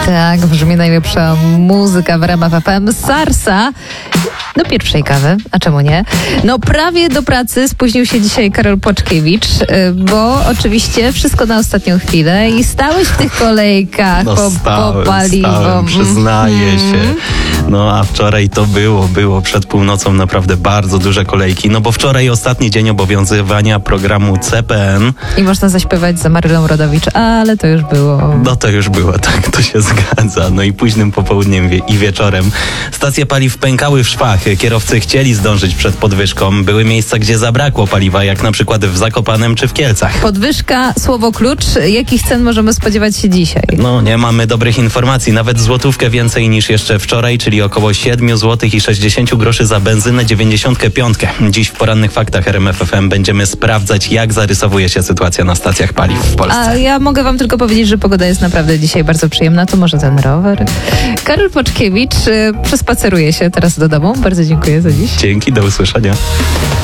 Tak, brzmi najlepsza muzyka w RMF FM. Sarsa do pierwszej kawy, a czemu nie? No prawie do pracy spóźnił się dzisiaj Karol Płaczkiewicz, bo oczywiście wszystko na ostatnią chwilę i stałeś w tych kolejkach po paliwo. Stałem, przyznaję się. No a wczoraj to było przed północą naprawdę bardzo duże kolejki, no bo wczoraj ostatni dzień obowiązywania programu CPN. I można zaśpiewać za Marylą Rodowicz, ale to już było. No to już było, tak, to się zgadza. No i późnym popołudniem i wieczorem stacje paliw pękały w szwach. Kierowcy chcieli zdążyć przed podwyżką. Były miejsca, gdzie zabrakło paliwa, jak na przykład w Zakopanem czy w Kielcach. Podwyżka, słowo klucz. Jakich cen możemy spodziewać się dzisiaj? No, nie mamy dobrych informacji. Nawet złotówkę więcej niż jeszcze wczoraj, czyli około 7 zł i 60 groszy za benzynę 95. Dziś w porannych faktach RMF FM będziemy sprawdzać, jak zarysowuje się sytuacja na stacjach paliw w Polsce. A ja mogę wam tylko powiedzieć, że pogoda jest naprawdę dzisiaj bardzo przyjemna. To może ten rower. Karol Płaczkiewicz przespaceruje się teraz do domu. Bardzo dziękuję za dziś. Dzięki, do usłyszenia.